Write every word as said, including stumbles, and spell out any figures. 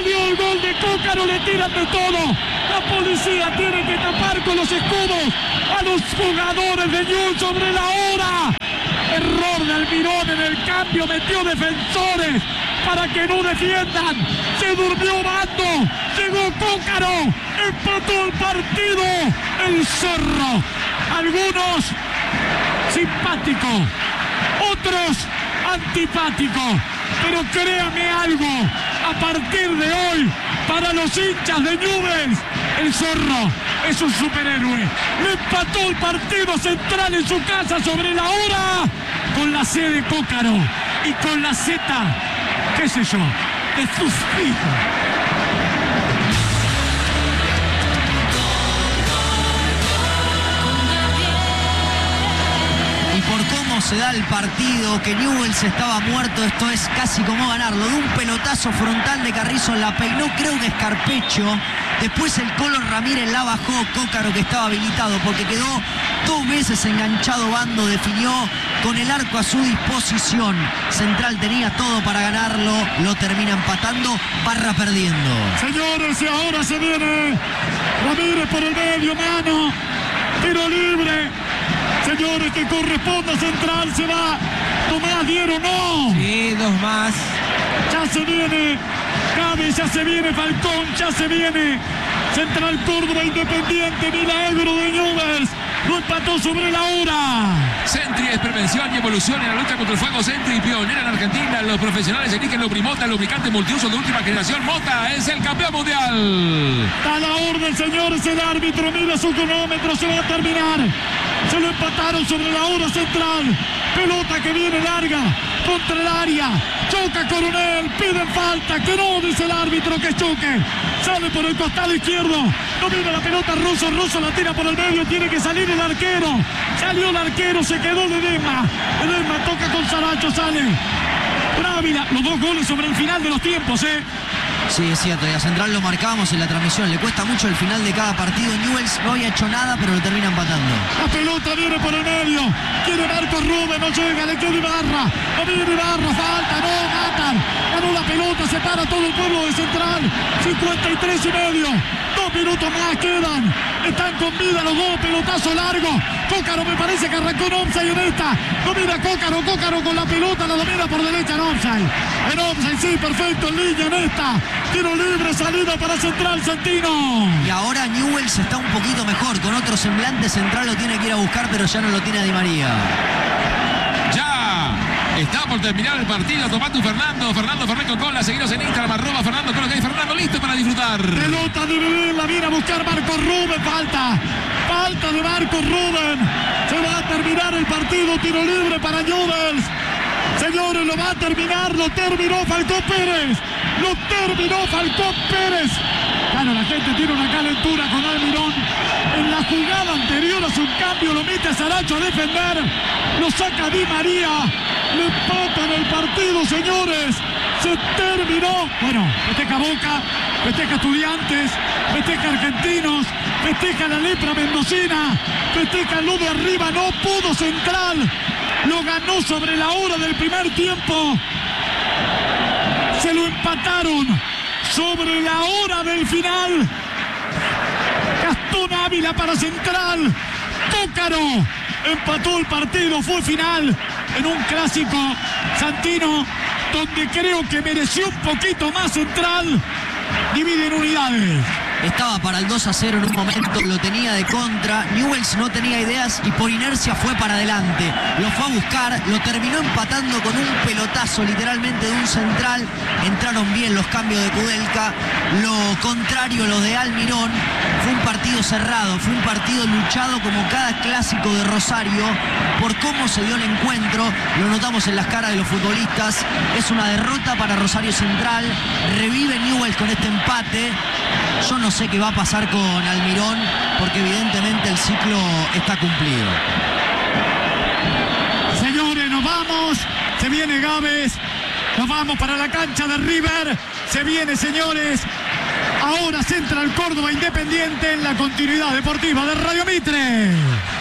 Salió el gol de Cócaro, le tiran de todo. La policía tiene que tapar con los escudos a los jugadores de Newell's sobre la hora. Error de Almirón en el cambio, metió defensores para que no defiendan. Se durmió Bando, llegó Cócaro, empató el partido el Zorro. Algunos simpáticos, otros antipáticos, pero créame algo, a partir de hoy, para los hinchas de Newell's, el Zorro es un superhéroe. Le empató el partido Central en su casa sobre la hora, con la C de Cócaro y con la Z, qué sé yo, de sus hijos. Se da el partido, que Newell's estaba muerto, esto es casi como ganarlo. De un pelotazo frontal de Carrizo la peinó, creo que Escarpecho. Después el Colo Ramírez la bajó, Cócaro, que estaba habilitado porque quedó dos veces enganchado Bando, definió con el arco a su disposición. Central tenía todo para ganarlo, lo termina empatando, Barra perdiendo. Señores, y ahora se viene Ramírez por el medio, mano, tiro libre. Señores, que corresponde a Central, se va. Tomás, ¿dieron no? Sí, dos más. Ya se viene Cabe, ya se viene Falcón, ya se viene Central Córdoba, Independiente, Milagro de Newell's. Lo empató sobre la hora. Sentry es prevención y evolución en la lucha contra el fuego. Sentry, pionera en Argentina. Los profesionales eligen Lubrimota, lubricante multiuso de última generación. Mota es el campeón mundial. A la orden, señores, el árbitro mira su cronómetro, se va a terminar. Se lo empataron sobre la hora Central. Pelota que viene larga contra el área. Choca Coronel, piden falta, que no, dice el árbitro, que choque. Sale por el costado izquierdo. Domina la pelota Russo, Russo la tira por el medio, tiene que salir el arquero. Salió el arquero, se quedó Ledesma. Ledesma toca con Saracho, sale Brávila. Los dos goles sobre el final de los tiempos, ¿eh? Sí, es cierto, y a Central lo marcábamos en la transmisión. Le cuesta mucho el final de cada partido. Newell's no había hecho nada, pero lo termina empatando. La pelota viene por el medio. Quiere Marcos Rubén, no llega, le queda Ibarra. No viene Ibarra, falta, no, matan. Ganó la pelota, se para todo el pueblo de Central. cincuenta y tres y medio. Dos minutos más quedan. Están con vida los dos, pelotazo largo. Cócaro me parece que arrancó en offside en esta. Domina Cócaro, Cócaro con la pelota, la domina por derecha en offside. En offside, sí, perfecto, en línea en esta. Tiro libre, salida para Central, Santino. Y ahora Newell's está un poquito mejor, con otro semblante. Central lo tiene que ir a buscar, pero ya no lo tiene a Di María. Ya está por terminar el partido. Tomatu Fernando, Fernando Fernández con cola. Seguidos en Instagram, arroba Fernando con lo que hay. Fernando listo para disfrutar. Pelota dividida, viene a buscar Marcos Rubén, falta. Falta de Marcos Rubén. Se va a terminar el partido, tiro libre para Newell's. Señores, lo va a terminar, lo terminó Falcón Pérez. Lo terminó Falcón Pérez. Claro, la gente tiene una calentura con Almirón. En la jugada anterior hace un cambio, lo mete a Saracho a defender. Lo saca Di María. Le empatan el partido, señores. Se terminó. Bueno, festeja Boca, festeja Estudiantes, festeja Argentinos, festeja la lepra mendocina, festeja lo de arriba. No pudo Central. Lo ganó sobre la hora del primer tiempo. Se lo empataron sobre la hora del final. Gastón Ávila para Central. Cócaro empató el partido, fue final en un clásico santino donde creo que mereció un poquito más Central. Divide en unidades. Estaba para el dos a cero en un momento, lo tenía de contra. Newell's no tenía ideas y por inercia fue para adelante. Lo fue a buscar, lo terminó empatando con un pelotazo literalmente de un Central. Entraron bien los cambios de Kudelka. Lo contrario, los de Almirón. Fue un partido cerrado, fue un partido luchado como cada clásico de Rosario. Por cómo se dio el encuentro, lo notamos en las caras de los futbolistas. Es una derrota para Rosario Central. Revive Newell's con este empate. Yo no sé qué va a pasar con Almirón, porque evidentemente el ciclo está cumplido. Señores, nos vamos. Se viene Gávez. Nos vamos para la cancha de River. Se viene, señores. Ahora Central Córdoba Independiente en la continuidad deportiva de Radio Mitre.